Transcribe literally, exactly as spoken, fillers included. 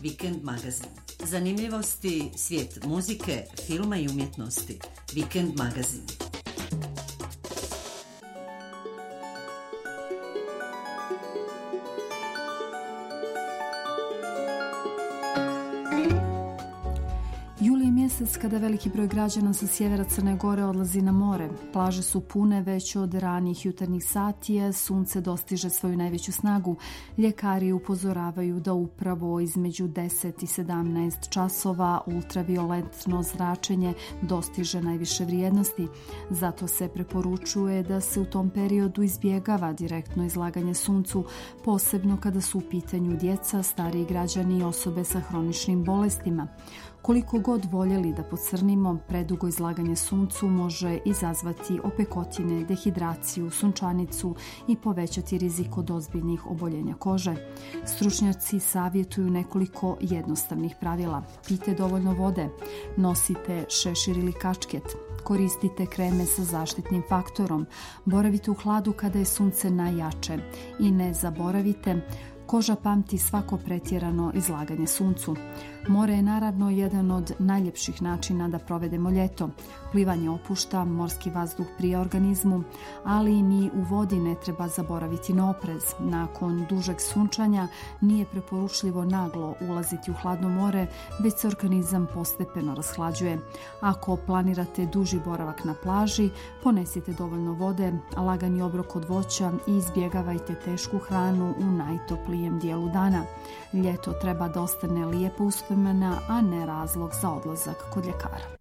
Vikend magazin. Zanimljivosti, svijet muzike, filma i umjetnosti. Vikend magazin. Mjesec kada veliki broj građana sa sjevera Crne Gore odlazi na more. Plaže su pune već od ranijih jutarnjih sati, a sunce dostiže svoju najveću snagu. Ljekari upozoravaju da upravo između deset i sedamnaest časova ultravioletno zračenje dostiže najviše vrijednosti. Zato se preporučuje da se u tom periodu izbjegava direktno izlaganje suncu, posebno kada su u pitanju djeca, stariji građani i osobe sa hroničnim bolestima. Koliko god voljeli da pocrnimo, predugo izlaganje suncu može izazvati opekotine, dehidraciju, sunčanicu i povećati rizik od ozbiljnih oboljenja kože. Stručnjaci savjetuju nekoliko jednostavnih pravila. Pijte dovoljno vode, nosite šešir ili kačket, koristite kreme sa zaštitnim faktorom, boravite u hladu kada je sunce najjače i ne zaboravite, koža pamti svako pretjerano izlaganje suncu. More je naravno jedan od najljepših načina da provedemo ljeto. Plivanje opušta, morski vazduh prije organizmu, ali i mi u vodi ne treba zaboraviti na oprez. Nakon dužeg sunčanja nije preporučljivo naglo ulaziti u hladno more, već se organizam postepeno rashlađuje. Ako planirate duži boravak na plaži, ponesite dovoljno vode, lagani obrok od voća i izbjegavajte tešku hranu u najtoplijem dijelu dana. Ljeto treba da ostane lijepo uspomena, a ne razlog za odlazak kod ljekara.